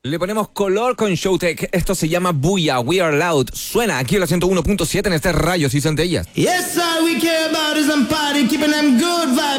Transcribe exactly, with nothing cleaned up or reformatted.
Le ponemos color con Showtek. Esto se llama Booyah, We Are Loud. Suena aquí en la ciento uno punto siete en este Rayos y Centellas. Yes, all we care about is them party, keeping them good vibes.